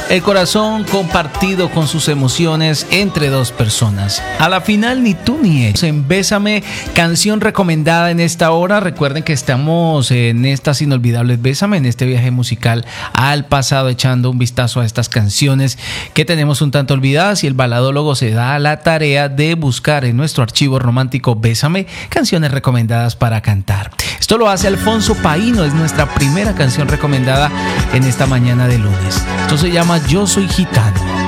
El corazón compartido con sus emociones entre dos personas. A la final, ni tú ni él. En Bésame, canción recomendada en esta hora. Recuerden que estamos en estas inolvidables Bésame, en este viaje musical al pasado, echando un vistazo a estas canciones que tenemos un tanto olvidadas, y el baladólogo se da a la tarea de buscar en nuestro archivo romántico Bésame canciones recomendadas para cantar. Esto lo hace Alfonso Paíno, es nuestra primera canción recomendada en esta mañana de lunes. Esto se llama Yo Soy Gitano.